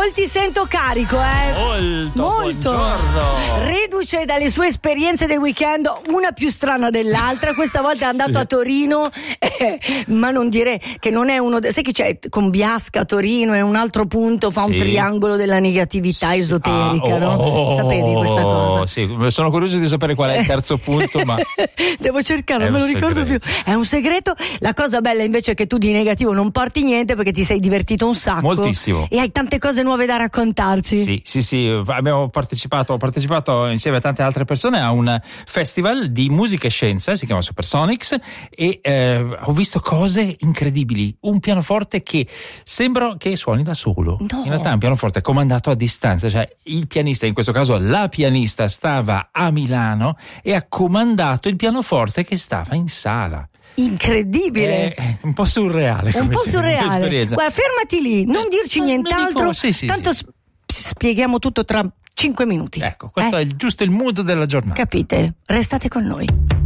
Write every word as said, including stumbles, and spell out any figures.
Oh, ti sento carico, eh. Molto, Molto. Buongiorno. Reduce dalle sue esperienze del weekend, una più strana dell'altra. Questa volta è andato Sì. a Torino, eh, ma non dire che non è uno. De- sai che c'è con Biasca a Torino e un altro punto fa Sì. un triangolo della negatività esoterica, Ah, no? oh, Sapevi questa cosa? Sì, sono curioso di sapere qual è il terzo punto, ma devo cercare, non È me lo un ricordo segreto. più. È un segreto. La cosa bella invece è che tu di negativo non porti niente, perché ti sei divertito un sacco. Moltissimo. E hai tante cose nuove da raccontarci. Sì, sì, sì, abbiamo partecipato, ho partecipato insieme a tante altre persone a un festival di musica e scienza, si chiama Supersonics, e eh, ho visto cose incredibili. Un pianoforte che sembra che suoni da solo. No. In realtà è un pianoforte comandato a distanza, cioè il pianista, in questo caso la pianista, stava a Milano e ha comandato il pianoforte che stava in sala. Incredibile. È un po' surreale. Un come po' se- surreale. esperienza. Guarda, fermati lì, non dirci Eh, nient'altro. dico- sì, sì, tanto sì. s- spieghiamo tutto tra cinque minuti. Ecco, questo Eh? è il, giusto il mood della giornata. Capite? Restate con noi.